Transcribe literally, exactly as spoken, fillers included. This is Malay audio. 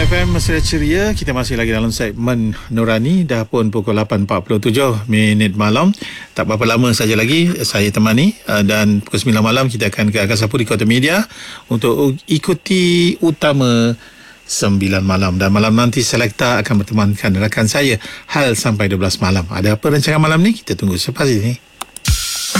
F M Mesra Ceria. Kita masih lagi dalam segmen Nurani. Dah pun pukul lapan empat puluh tujuh minit malam. Tak berapa lama saja lagi saya temani, dan pukul sembilan malam kita akan ke Angkasa Puri Kota Media untuk ikuti utama sembilan malam. Dan malam nanti Selekta akan bertemankan rakan saya Hal sampai dua belas malam. Ada apa rancangan malam ni? Kita tunggu selepas ini.